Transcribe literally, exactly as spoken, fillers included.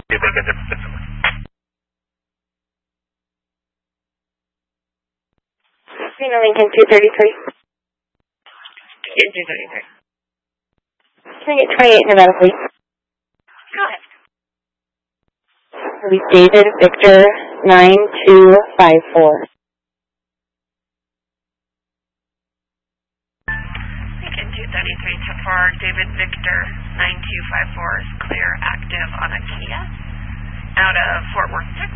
Cena Lincoln two thirty-three. two thirty-three. Can I get twenty-eight Nevada, please? Go ahead. It'll be David Victor nine two five four. Lincoln two thirty-three to four, David Victor nine two five four is clear active on a Kia out of Fort Worth, Texas.